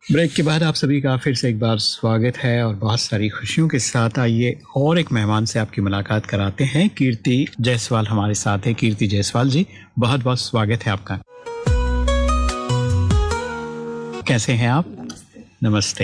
Break के बाद आप सभी का फिर से एक बार स्वागत है और बहुत सारी खुशियों के साथ आइए और एक मेहमान से आपकी मुलाकात कराते हैं। कीर्ति जायसवाल हमारे साथ है। कीर्ति जायसवाल जी, बहुत बहुत स्वागत है आपका। कैसे हैं आप? नमस्ते।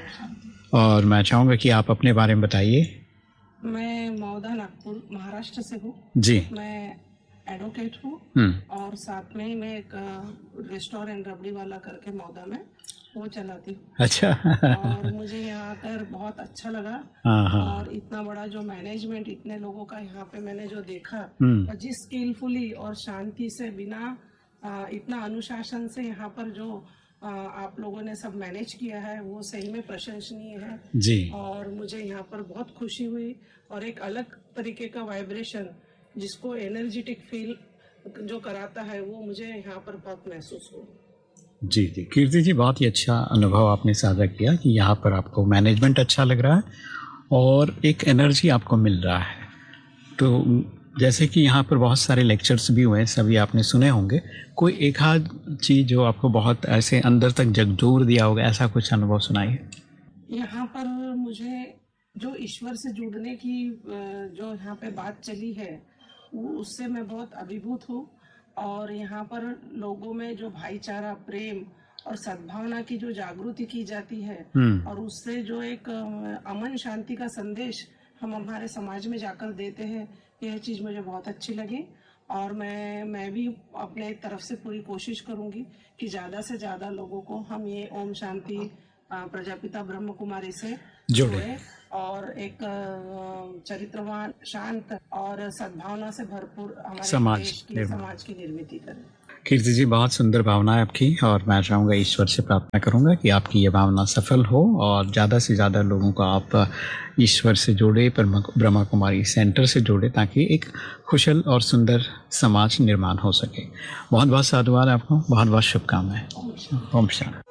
और मैं चाहूँगा कि आप अपने बारे में बताइए। मैं मौदा नागपुर महाराष्ट्र से हूँ जी। मैं एडवोकेट हूँ और साथ में ही मैं एक रेस्टोरेंट रबड़ी वाला करके मौदा में वो चलाती हूँ। अच्छा। और मुझे यहाँ आकर बहुत अच्छा लगा। और इतना बड़ा जो मैनेजमेंट, इतने लोगों का यहाँ पे मैंने जो देखा और जिस स्किलफुली और शांति से, बिना इतना अनुशासन से यहाँ पर जो आप लोगों ने सब मैनेज किया है, वो सही में प्रशंसनीय है जी। और मुझे यहाँ पर बहुत खुशी हुई और एक अलग तरीके का वाइब्रेशन जिसको एनर्जेटिक फील जो कराता है, वो मुझे यहाँ पर बहुत महसूस हुआ। जी जी कीर्ति जी, बहुत ही अच्छा अनुभव आपने साझा किया कि यहाँ पर आपको मैनेजमेंट अच्छा लग रहा है और एक एनर्जी आपको मिल रहा है। तो जैसे कि यहाँ पर बहुत सारे लेक्चर्स भी हुए हैं, सभी आपने सुने होंगे। कोई एक आध चीज़ जो आपको बहुत ऐसे अंदर तक झकझोर दिया होगा, ऐसा कुछ अनुभव सुनाइए। यहाँ पर मुझे जो ईश्वर से जुड़ने की जो यहाँ पे बात चली है, वो उससे मैं बहुत अभिभूत हूँ। और यहाँ पर लोगों में जो भाईचारा, प्रेम और सद्भावना की जो जागृति की जाती है और उससे जो एक अमन शांति का संदेश हम हमारे समाज में जाकर देते हैं, यह चीज़ मुझे बहुत अच्छी लगी। और मैं भी अपने तरफ से पूरी कोशिश करूँगी कि ज़्यादा से ज़्यादा लोगों को हम ये ओम शांति प्रजापिता ब्रह्म कुमारी से जोड़े और एक चरित्रवान, शांत और सद्भावना से भरपूर हमारे समाज की निर्मित करें। कीर्ति जी, बहुत सुंदर भावना है आपकी और मैं चाहूँगा, ईश्वर से प्रार्थना करूँगा कि आपकी ये भावना सफल हो और ज़्यादा से ज़्यादा लोगों को आप ईश्वर से जोड़े, ब्रह्मा कुमारी सेंटर से जोड़े, ताकि एक कुशल और सुंदर समाज निर्माण हो सके। बहुत बहुत साधुवाद आपको, बहुत बहुत शुभकामनाएं। ओम शांति।